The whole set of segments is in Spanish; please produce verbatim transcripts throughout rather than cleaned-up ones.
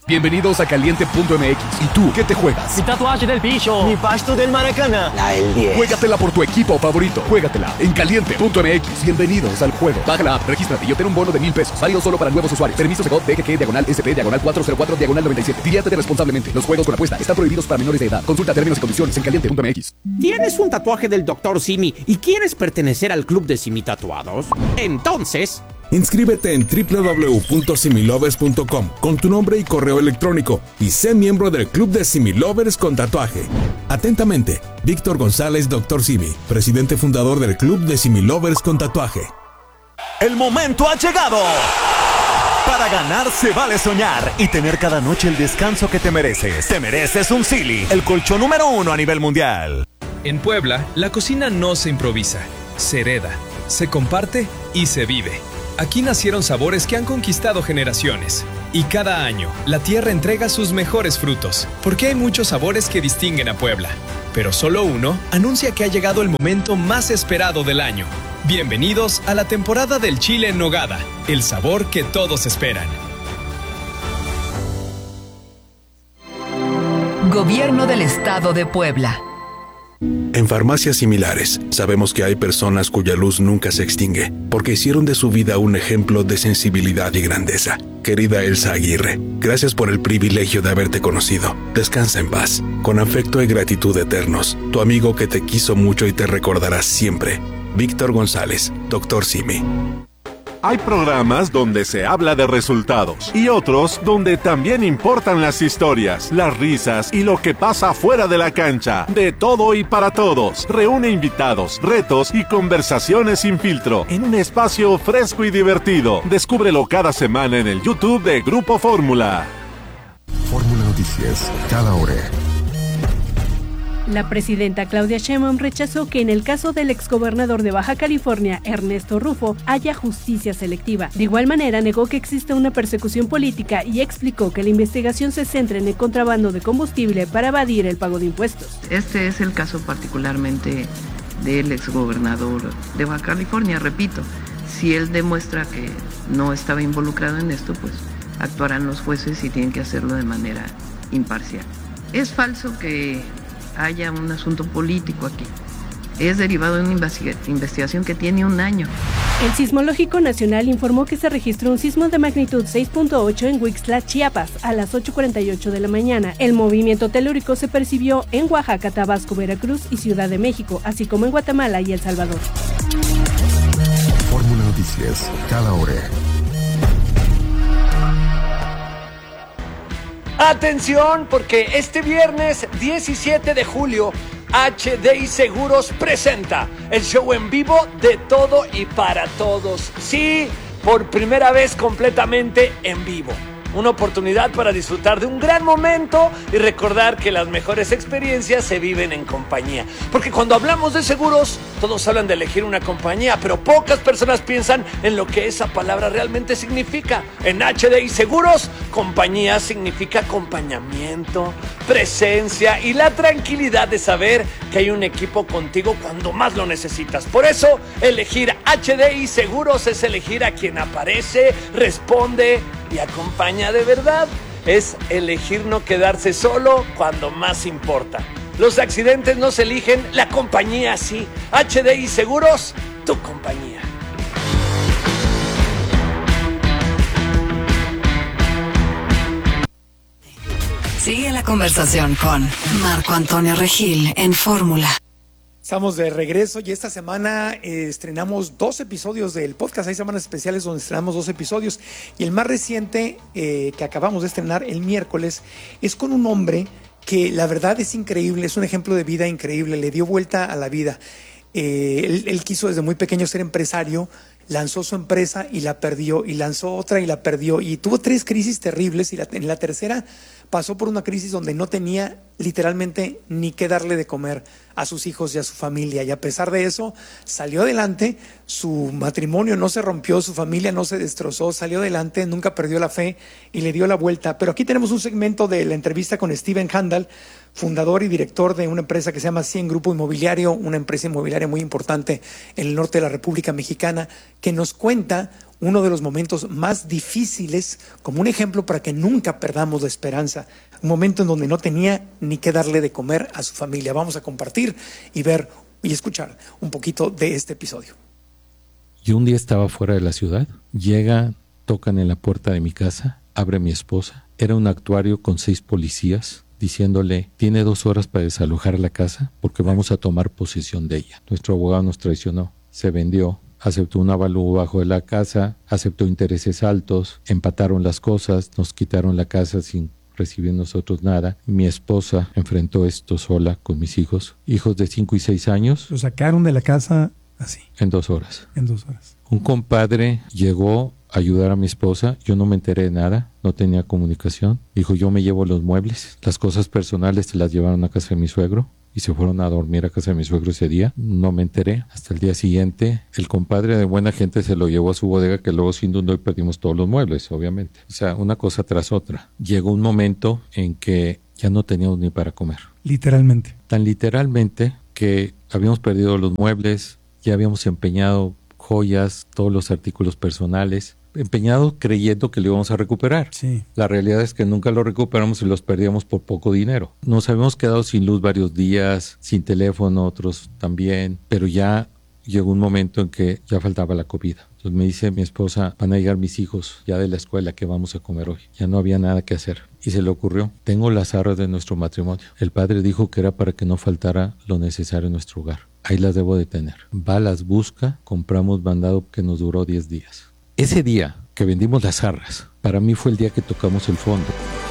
Bienvenidos a Caliente punto M X. ¿Y tú qué te juegas? Mi tatuaje del bicho. Mi pasto del Maracaná. La del diez. Juégatela por tu equipo favorito. Juégatela en Caliente punto M X. Bienvenidos al juego. Baja la app, regístrate y obtén un bono de mil pesos. Válido solo para nuevos usuarios. Permiso de D G G, diagonal S P, diagonal cuatro cero cuatro, diagonal noventa y siete. Diviértete responsablemente. Los juegos con apuesta están prohibidos para menores de edad. Consulta términos y condiciones en Caliente punto M X. ¿Tienes un tatuaje del doctor Simi y quieres pertenecer al club de Simi Tatuados? Entonces... inscríbete en doble u doble u doble u punto similovers punto com con tu nombre y correo electrónico y sé miembro del club de Similovers con tatuaje. Atentamente, Víctor González, doctor Simi, presidente fundador del club de Similovers con tatuaje. El momento ha llegado. Para ganar se vale soñar y tener cada noche el descanso que te mereces. Te mereces un Sealy, el colchón número uno a nivel mundial. En Puebla, la cocina no se improvisa, se hereda, se comparte y se vive. Aquí nacieron sabores que han conquistado generaciones. Y cada año, la tierra entrega sus mejores frutos, porque hay muchos sabores que distinguen a Puebla. Pero solo uno anuncia que ha llegado el momento más esperado del año. Bienvenidos a la temporada del chile en nogada, el sabor que todos esperan. Gobierno del Estado de Puebla. En Farmacias Similares, sabemos que hay personas cuya luz nunca se extingue, porque hicieron de su vida un ejemplo de sensibilidad y grandeza. Querida Elsa Aguirre, gracias por el privilegio de haberte conocido. Descansa en paz. Con afecto y gratitud eternos, tu amigo que te quiso mucho y te recordará siempre. Víctor González, doctor Simi. Hay programas donde se habla de resultados y otros donde también importan las historias, las risas y lo que pasa fuera de la cancha. De todo y para todos. Reúne invitados, retos y conversaciones sin filtro en un espacio fresco y divertido. Descúbrelo cada semana en el YouTube de Grupo Fórmula. Fórmula Noticias, cada hora. La presidenta Claudia Sheinbaum rechazó que en el caso del exgobernador de Baja California, Ernesto Rufo, haya justicia selectiva. De igual manera, negó que existe una persecución política y explicó que la investigación se centra en el contrabando de combustible para evadir el pago de impuestos. Este es el caso particularmente del exgobernador de Baja California, repito. Si él demuestra que no estaba involucrado en esto, pues actuarán los jueces y tienen que hacerlo de manera imparcial. Es falso que haya un asunto político aquí. Es derivado de una investigación que tiene un año. El Sismológico Nacional informó que se registró un sismo de magnitud seis punto ocho en Huixtla, Chiapas, a las ocho cuarenta y ocho de la mañana. El movimiento telúrico se percibió en Oaxaca, Tabasco, Veracruz y Ciudad de México, así como en Guatemala y El Salvador. Fórmula Noticias, cada hora. Atención, porque este viernes diecisiete de julio, H D I Seguros presenta el show en vivo de todo y para todos. Sí, por primera vez completamente en vivo. Una oportunidad para disfrutar de un gran momento y recordar que las mejores experiencias se viven en compañía. Porque cuando hablamos de seguros, todos hablan de elegir una compañía, pero pocas personas piensan en lo que esa palabra realmente significa. En H D I Seguros, compañía significa acompañamiento, presencia y la tranquilidad de saber que hay un equipo contigo cuando más lo necesitas. Por eso, elegir H D I Seguros es elegir a quien aparece, responde y acompaña de verdad. Es elegir no quedarse solo cuando más importa. Los accidentes no se eligen, la compañía sí. H D I Seguros, tu compañía. Sigue la conversación con Marco Antonio Regil en Fórmula. Estamos de regreso y esta semana eh, estrenamos dos episodios del podcast. Hay semanas especiales donde estrenamos dos episodios y el más reciente eh, que acabamos de estrenar el miércoles es con un hombre que la verdad es increíble, es un ejemplo de vida increíble, le dio vuelta a la vida. Eh, él, él quiso desde muy pequeño ser empresario, lanzó su empresa y la perdió, y lanzó otra y la perdió, y tuvo tres crisis terribles, y la, en la tercera pasó por una crisis donde no tenía literalmente ni qué darle de comer a sus hijos y a su familia, y a pesar de eso salió adelante, su matrimonio no se rompió, su familia no se destrozó, salió adelante, nunca perdió la fe y le dio la vuelta. Pero aquí tenemos un segmento de la entrevista con Steven Handel, fundador y director de una empresa que se llama cien Grupo Inmobiliario, una empresa inmobiliaria muy importante en el norte de la República Mexicana, que nos cuenta uno de los momentos más difíciles como un ejemplo para que nunca perdamos la esperanza. Un momento en donde no tenía ni qué darle de comer a su familia. Vamos a compartir y ver y escuchar un poquito de este episodio. Yo un día estaba fuera de la ciudad, llega, tocan en la puerta de mi casa, abre mi esposa, era un actuario con seis policías, diciéndole, tiene dos horas para desalojar la casa porque vamos a tomar posesión de ella. Nuestro abogado nos traicionó, se vendió, aceptó un avalúo bajo de la casa, aceptó intereses altos, empataron las cosas, nos quitaron la casa sin recibir nosotros nada. Mi esposa enfrentó esto sola con mis hijos, hijos de cinco y seis años. Lo sacaron de la casa así. En dos horas. En dos horas. Un compadre llegó a ayudar a mi esposa, yo no me enteré de nada, no tenía comunicación. Dijo, yo me llevo los muebles, las cosas personales se las llevaron a casa de mi suegro. Y se fueron a dormir a casa de mi suegro ese día. No me enteré. Hasta el día siguiente, el compadre de buena gente se lo llevó a su bodega, que luego se inundó y perdimos todos los muebles, obviamente. O sea, una cosa tras otra. Llegó un momento en que ya no teníamos ni para comer. Literalmente. Tan literalmente que habíamos perdido los muebles, ya habíamos empeñado joyas, todos los artículos personales, empeñado creyendo que lo íbamos a recuperar. Sí. La realidad es que nunca lo recuperamos y los perdíamos por poco dinero. Nos habíamos quedado sin luz varios días, sin teléfono, otros también, pero ya llegó un momento en que ya faltaba la comida. Entonces me dice mi esposa, van a llegar mis hijos ya de la escuela, ¿qué vamos a comer hoy? Ya no había nada que hacer. Y se le ocurrió, tengo las arras de nuestro matrimonio. El padre dijo que era para que no faltara lo necesario en nuestro hogar. Ahí las debo de tener. Va, las busca, compramos mandado que nos duró diez días. Ese día que vendimos las arras, para mí fue el día que tocamos el fondo.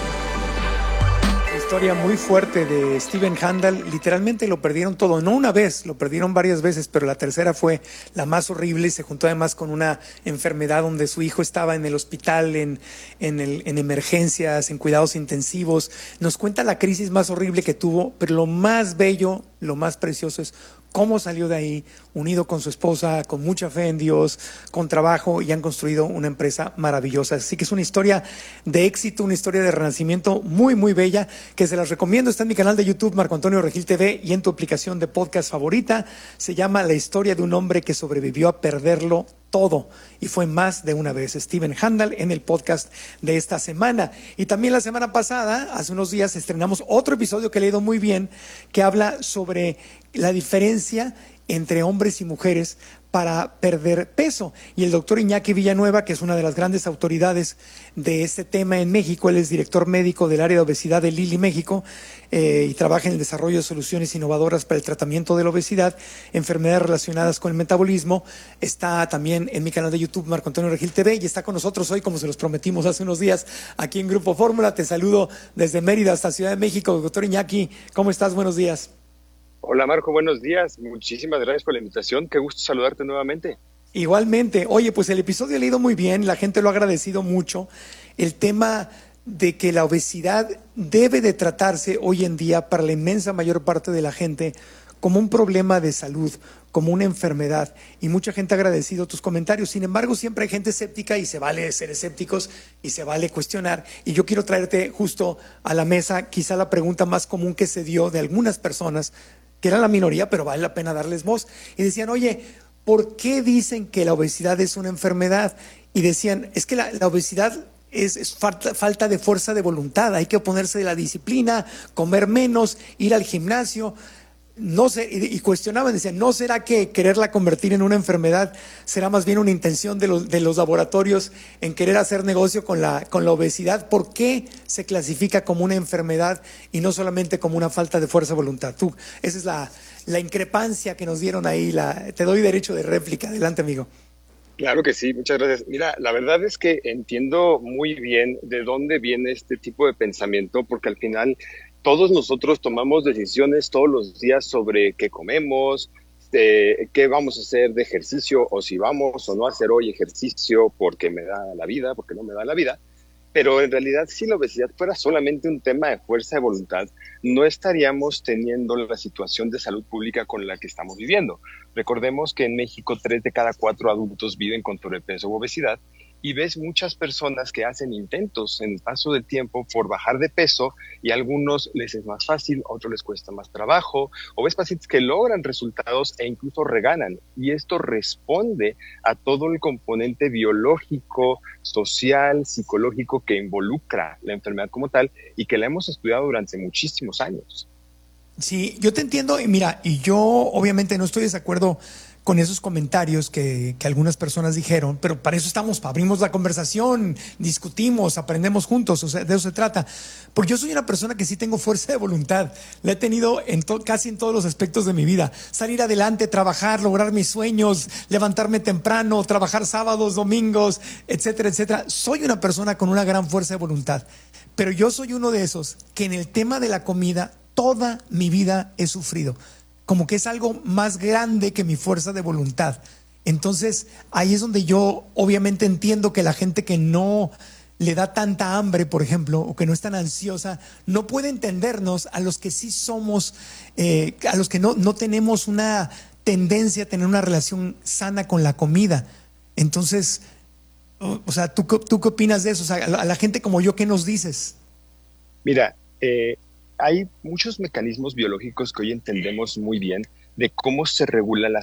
Historia muy fuerte de Steven Handel. Literalmente lo perdieron todo, no una vez, lo perdieron varias veces, pero la tercera fue la más horrible y se juntó además con una enfermedad donde su hijo estaba en el hospital, en, en, el, en emergencias, en cuidados intensivos. Nos cuenta la crisis más horrible que tuvo, pero lo más bello, lo más precioso es cómo salió de ahí, unido con su esposa, con mucha fe en Dios, con trabajo, y han construido una empresa maravillosa. Así que es una historia de éxito, una historia de renacimiento muy, muy bella, que se las recomiendo. Está en mi canal de YouTube, Marco Antonio Regil T V, y en tu aplicación de podcast favorita. Se llama La historia de un hombre que sobrevivió a perderlo todo, y fue más de una vez. Steven Handel en el podcast de esta semana. Y también la semana pasada, hace unos días, estrenamos otro episodio que he leído muy bien, que habla sobre la diferencia entre hombres y mujeres para perder peso. Y el doctor Iñaki Villanueva, que es una de las grandes autoridades de este tema en México, él es director médico del área de obesidad de Lilly México, eh, y trabaja en el desarrollo de soluciones innovadoras para el tratamiento de la obesidad, enfermedades relacionadas con el metabolismo. Está también en mi canal de YouTube, Marco Antonio Regil T V, y está con nosotros hoy, como se los prometimos hace unos días, aquí en Grupo Fórmula. Te saludo desde Mérida hasta Ciudad de México. Doctor Iñaki, ¿cómo estás? Buenos días. Hola Marco, buenos días. Muchísimas gracias por la invitación. Qué gusto saludarte nuevamente. Igualmente. Oye, pues el episodio ha leído muy bien, la gente lo ha agradecido mucho. El tema de que la obesidad debe de tratarse hoy en día para la inmensa mayor parte de la gente como un problema de salud, como una enfermedad, y mucha gente ha agradecido tus comentarios. Sin embargo, siempre hay gente escéptica, y se vale ser escépticos y se vale cuestionar, y yo quiero traerte justo a la mesa quizá la pregunta más común que se dio de algunas personas, que era la minoría, pero vale la pena darles voz, y decían, oye, ¿por qué dicen que la obesidad es una enfermedad? Y decían, es que la, la obesidad es, es falta, falta de fuerza de voluntad, hay que oponerse de la disciplina, comer menos, ir al gimnasio. No sé, y, y cuestionaban, decían, ¿no será que quererla convertir en una enfermedad será más bien una intención de los, de los laboratorios en querer hacer negocio con la, con la obesidad? ¿Por qué se clasifica como una enfermedad y no solamente como una falta de fuerza de voluntad? Tú, esa es la, la increpancia que nos dieron ahí. La, te doy derecho de réplica. Adelante, amigo. Claro que sí, muchas gracias. Mira, la verdad es que entiendo muy bien de dónde viene este tipo de pensamiento, porque al final todos nosotros tomamos decisiones todos los días sobre qué comemos, eh, qué vamos a hacer de ejercicio, o si vamos o no a hacer hoy ejercicio porque me da la vida, porque no me da la vida. Pero en realidad, si la obesidad fuera solamente un tema de fuerza de voluntad, no estaríamos teniendo la situación de salud pública con la que estamos viviendo. Recordemos que en México tres de cada cuatro adultos viven con sobrepeso u obesidad, y ves muchas personas que hacen intentos en el paso del tiempo por bajar de peso y a algunos les es más fácil, a otros les cuesta más trabajo, o ves pacientes que logran resultados e incluso reganan, y esto responde a todo el componente biológico, social, psicológico que involucra la enfermedad como tal y que la hemos estudiado durante muchísimos años. Sí, yo te entiendo, y mira, y yo obviamente no estoy de desacuerdo con esos comentarios que, que algunas personas dijeron, pero para eso estamos, abrimos la conversación, discutimos, aprendemos juntos, o sea, de eso se trata. Porque yo soy una persona que sí tengo fuerza de voluntad, la he tenido en to- casi en todos los aspectos de mi vida. Salir adelante, trabajar, lograr mis sueños, levantarme temprano, trabajar sábados, domingos, etcétera, etcétera. Soy una persona con una gran fuerza de voluntad, pero yo soy uno de esos que en el tema de la comida toda mi vida he sufrido. Como que es algo más grande que mi fuerza de voluntad. Entonces, ahí es donde yo obviamente entiendo que la gente que no le da tanta hambre, por ejemplo, o que no es tan ansiosa, no puede entendernos a los que sí somos, eh, a los que no, no tenemos una tendencia a tener una relación sana con la comida. Entonces, o, o sea, ¿tú, ¿tú qué opinas de eso? O sea, a la, a la gente como yo, ¿qué nos dices? Mira, eh, hay muchos mecanismos biológicos que hoy entendemos muy bien de cómo se regula la